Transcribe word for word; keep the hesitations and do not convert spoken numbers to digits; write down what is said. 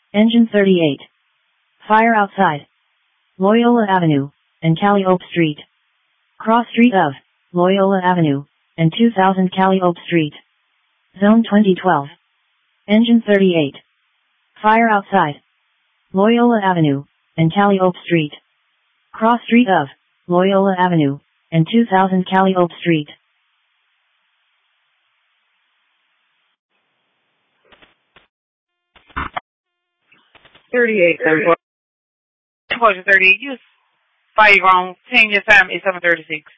Engine thirty-eight. Fire outside Loyola Avenue and Calliope Street. Cross street of Loyola Avenue and two thousand Calliope Street. Zone twenty twelve. Engine thirty-eight. Fire outside Loyola Avenue and Calliope Street. Cross street of Loyola Avenue and two thousand Calliope Street. thirty-eight, thirty-four. Closure thirty-eight, use fire ground, change your time is seven thirty-six.